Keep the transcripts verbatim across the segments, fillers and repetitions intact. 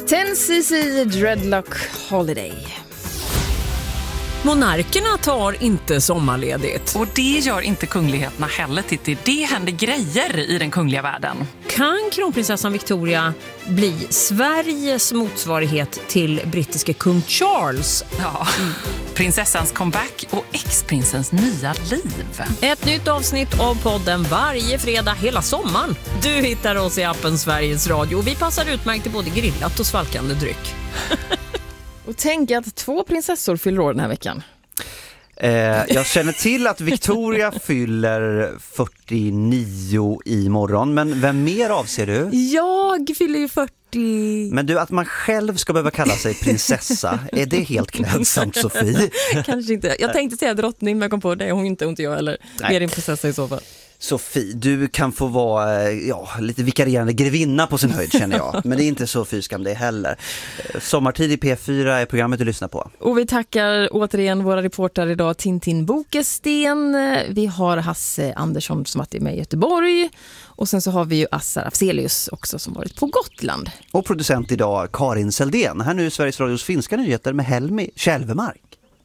ten C C Dreadlock Holiday. Monarkerna tar inte sommarledigt. Och det gör inte kungligheterna heller, Titti. Det händer grejer i den kungliga världen. Kan kronprinsessan Victoria bli Sveriges motsvarighet till brittiske kung Charles? Ja, prinsessans comeback och ex-prinsens nya liv. Ett nytt avsnitt av podden varje fredag hela sommaren. Du hittar oss i appen Sveriges Radio och vi passar utmärkt till både grillat och svalkande dryck. Och tänk att två prinsessor fyller år den här veckan. Eh, jag känner till att Victoria fyller fyrtionio imorgon, men vem mer avser du? Jag fyller ju fyrtio. Men du, att man själv ska behöva kalla sig prinsessa, är det helt klädsamt, Sofie? Kanske inte. Jag tänkte säga drottning, men jag kom på det. Hon inte, inte jag eller mer en prinsessa i så fall. Sofie, du kan få vara ja, lite vikarierande grevinna på sin höjd, känner jag. Men det är inte så fyskam det heller. Sommartid i P fyra är programmet du lyssnar på. Och vi tackar återigen våra reportrar idag, Tintin Bokesten. Vi har Hasse Andersson som varit med i Göteborg. Och sen så har vi ju Assar Afzelius också som varit på Gotland. Och producent idag Karin Seldén. Här nu är Sveriges Radios finska nyheter med Helmi Kälvemark.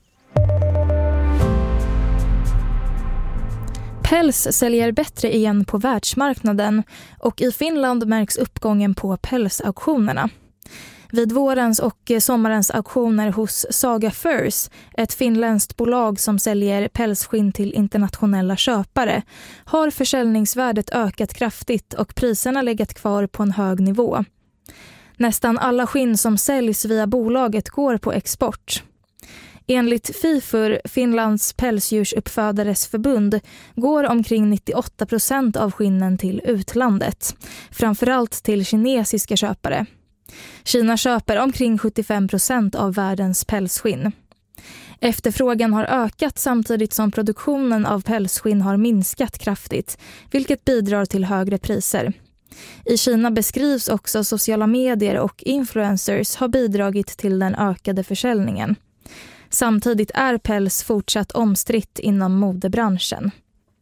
Päls säljer bättre igen på världsmarknaden och i Finland märks uppgången på pälsauktionerna. Vid vårens och sommarens auktioner hos Saga Furs, ett finländskt bolag som säljer pälsskinn till internationella köpare, har försäljningsvärdet ökat kraftigt och priserna legat kvar på en hög nivå. Nästan alla skinn som säljs via bolaget går på export. Enligt FIFUR, Finlands pälsdjursuppfödares förbund, går omkring nittioåtta procent av skinnen till utlandet, framförallt till kinesiska köpare. Kina köper omkring sjuttiofem procent av världens pälsskinn. Efterfrågan har ökat samtidigt som produktionen av pälsskinn har minskat kraftigt, vilket bidrar till högre priser. I Kina beskrivs också sociala medier och influencers har bidragit till den ökade försäljningen. Samtidigt är päls fortsatt omstritt inom modebranschen.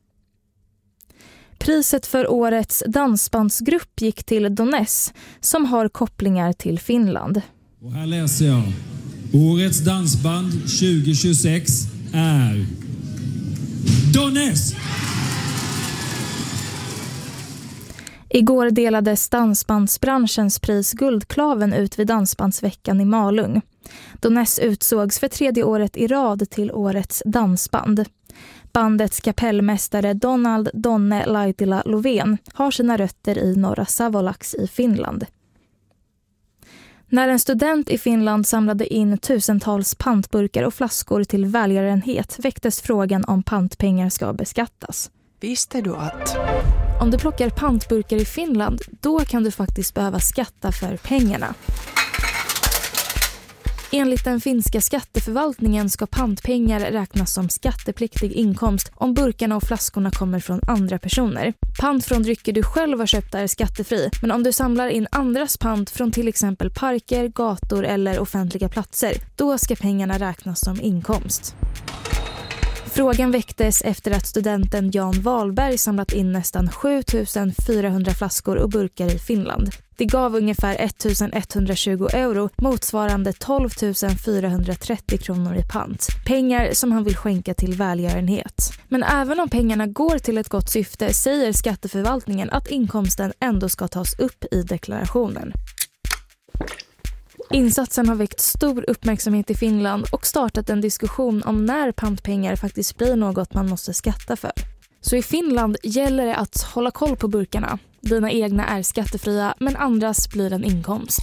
Priset för årets dansbandsgrupp gick till Doness som har kopplingar till Finland. Och här läser jag. Årets dansband tjugo tjugosex är Doness! Igår delades dansbandsbranschens pris Guldklaven ut vid Dansbandsveckan i Malung. Doness utsågs för tredje året i rad till årets dansband. Bandets kapellmästare Donald Donne Laitila Lovén har sina rötter i norra Savolax i Finland. När en student i Finland samlade in tusentals pantburkar och flaskor till välgörenhet väcktes frågan om pantpengar ska beskattas. Visste du att... Om du plockar pantburkar i Finland, då kan du faktiskt behöva skatta för pengarna. Enligt den finska skatteförvaltningen ska pantpengar räknas som skattepliktig inkomst om burkarna och flaskorna kommer från andra personer. Pant från drycker du själv har köpt är skattefri, men om du samlar in andras pant från till exempel parker, gator eller offentliga platser, då ska pengarna räknas som inkomst. Frågan väcktes efter att studenten Jan Wahlberg samlat in nästan sju tusen fyrahundra flaskor och burkar i Finland. Det gav ungefär ettusen etthundratjugo euro, motsvarande tolv tusen fyrahundratrettio kronor i pant. Pengar som han vill skänka till välgörenhet. Men även om pengarna går till ett gott syfte säger skatteförvaltningen att inkomsten ändå ska tas upp i deklarationen. Insatsen har väckt stor uppmärksamhet i Finland och startat en diskussion om när pantpengar faktiskt blir något man måste skatta för. Så i Finland gäller det att hålla koll på burkarna. Dina egna är skattefria men andras blir en inkomst.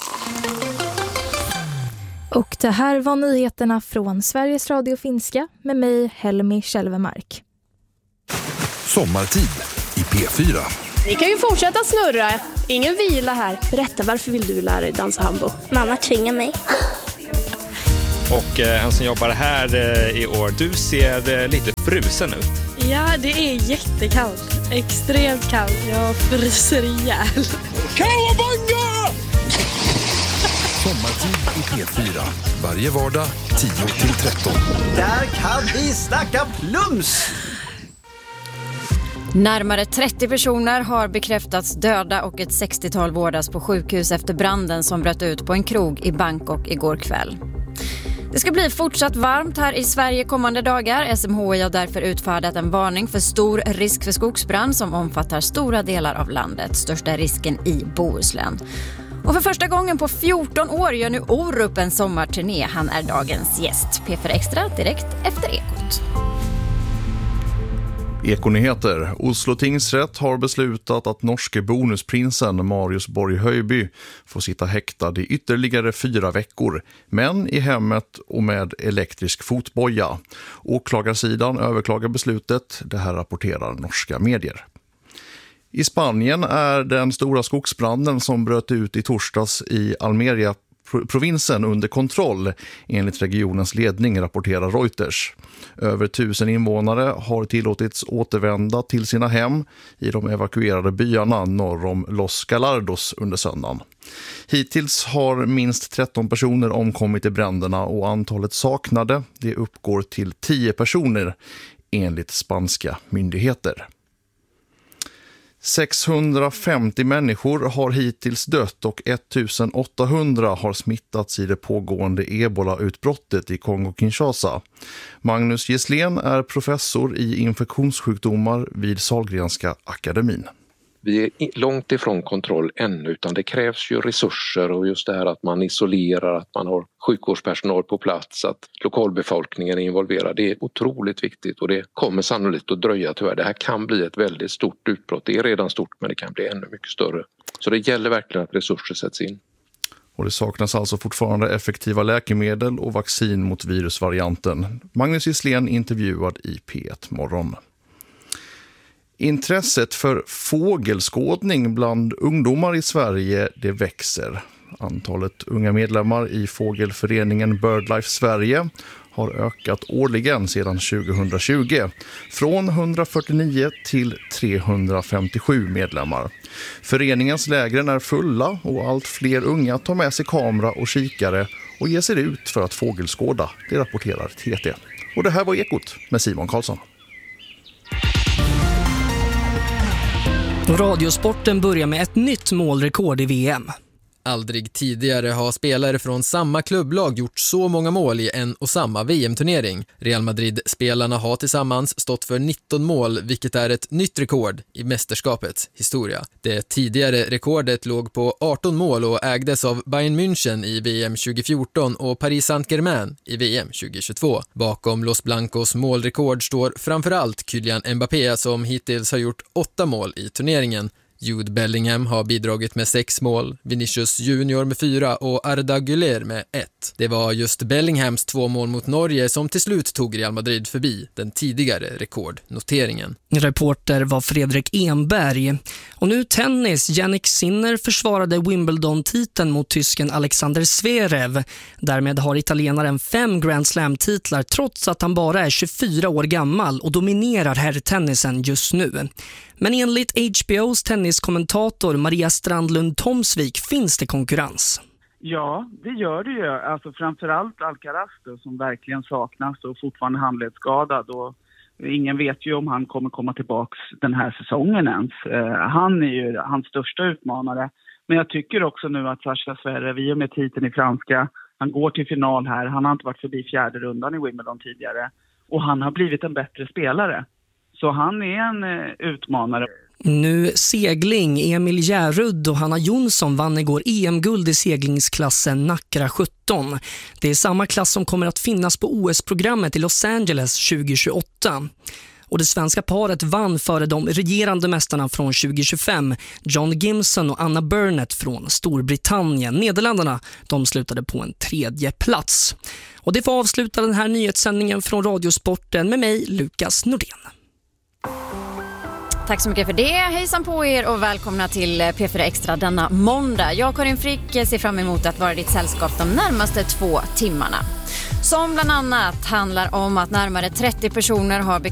Och det här var nyheterna från Sveriges Radio Finska med mig Helmi Kälvemark. Sommartid i P fyra. Ni kan ju fortsätta snurra. Ingen vila här. Berätta, varför vill du lära dig dansa hambo? Mamma tvingar mig. Och eh, han som jobbar här eh, i år, du ser eh, lite frusen ut. Ja, det är jättekallt. Extremt kallt. Jag fryser ihjäl. Kawabanga! Sommartid i P fyra. Varje vardag tio till tretton. Där kan vi snacka plums! Närmare trettio personer har bekräftats döda och ett sextiotal vårdas på sjukhus efter branden som bröt ut på en krog i Bangkok igår kväll. Det ska bli fortsatt varmt här i Sverige kommande dagar. S M H I har därför utfärdat en varning för stor risk för skogsbrand som omfattar stora delar av landet. Största risken i Bohuslän. Och för första gången på fjorton år gör nu Orup en sommarturné. Han är dagens gäst. P fyra Extra direkt efter Ekot. Ekonyheter. Oslo tingsrätt har beslutat att norske bonusprinsen Marius Borg Høiby får sitta häktad i ytterligare fyra veckor, men i hemmet och med elektrisk fotboja. Åklagarsidan överklagar beslutet, det här rapporterar norska medier. I Spanien är den stora skogsbranden som bröt ut i torsdags i Almeria provinsen under kontroll, enligt regionens ledning, rapporterar Reuters. Över tusen invånare har tillåtits återvända till sina hem i de evakuerade byarna norr om Los Galardos under söndagen. Hittills har minst tretton personer omkommit i bränderna och antalet saknade det uppgår till tio personer enligt spanska myndigheter. sexhundrafemtio människor har hittills dött och ettusenåttahundra har smittats i det pågående Ebola-utbrottet i Kongo-Kinshasa. Magnus Gisslén är professor i infektionssjukdomar vid Sahlgrenska akademin. Vi är långt ifrån kontroll ännu, utan det krävs ju resurser och just det här att man isolerar, att man har sjukvårdspersonal på plats, att lokalbefolkningen är involverad. Det är otroligt viktigt och det kommer sannolikt att dröja tyvärr. Det här kan bli ett väldigt stort utbrott. Det är redan stort, men det kan bli ännu mycket större. Så det gäller verkligen att resurser sätts in. Och det saknas alltså fortfarande effektiva läkemedel och vaccin mot virusvarianten. Magnus Gisslén intervjuad i P ett Morgon. Intresset för fågelskådning bland ungdomar i Sverige, det växer. Antalet unga medlemmar i fågelföreningen BirdLife Sverige har ökat årligen sedan tjugohundratjugo. Från hundrafyrtionio till trehundrafemtiosju medlemmar. Föreningens lägren är fulla och allt fler unga tar med sig kamera och kikare och ger sig ut för att fågelskåda. Det rapporterar T T. Och det här var Ekot med Simon Karlsson. Radiosporten börjar med ett nytt målrekord i V M. Aldrig tidigare har spelare från samma klubblag gjort så många mål i en och samma V M-turnering. Real Madrid-spelarna har tillsammans stått för nitton mål, vilket är ett nytt rekord i mästerskapets historia. Det tidigare rekordet låg på arton mål och ägdes av Bayern München i V M tjugofjorton och Paris Saint-Germain i V M tjugohundratjugotvå. Bakom Los Blancos målrekord står framförallt Kylian Mbappé som hittills har gjort åtta mål i turneringen. Jude Bellingham har bidragit med sex mål, Vinicius Junior med fyra och Arda Güler med ett. Det var just Bellinghams två mål mot Norge som till slut tog Real Madrid förbi den tidigare rekordnoteringen. Reporter var Fredrik Enberg. Och nu tennis. Jannik Sinner försvarade Wimbledon-titeln mot tysken Alexander Zverev. Därmed har italienaren fem Grand Slam-titlar trots att han bara är tjugofyra år gammal och dominerar herrtennisen just nu. Men enligt H B O:s tenniskommentator Maria Strandlund Tomsvik finns det konkurrens. Ja, det gör det ju. Alltså framförallt Alcaraz då, som verkligen saknas och fortfarande handledsskadad. Och ingen vet ju om han kommer komma tillbaka den här säsongen ens. Uh, han är ju hans största utmanare. Men jag tycker också nu att Sascha Zverev, i och med titeln i franska, han går till final här. Han har inte varit förbi fjärde rundan i Wimbledon tidigare. Och han har blivit en bättre spelare. Så han är en uh, utmanare. Nu segling. Emil Järrud och Hanna Jonsson vann igår E M-guld i seglingsklassen Nacra sjutton. Det är samma klass som kommer att finnas på O S-programmet i Los Angeles tjugohundratjugoåtta. Och det svenska paret vann före de regerande mästarna från tjugotjugofem, John Gimson och Anna Burnett från Storbritannien. Nederländerna, de slutade på en tredje plats. Och det får avsluta den här nyhetssändningen från Radiosporten med mig, Lukas Nordén. Tack så mycket för det. Hejsan på er och välkomna till P fyra Extra denna måndag. Jag, Karin Frick, ser fram emot att vara ditt sällskap de närmaste två timmarna. Som bland annat handlar om att närmare trettio personer har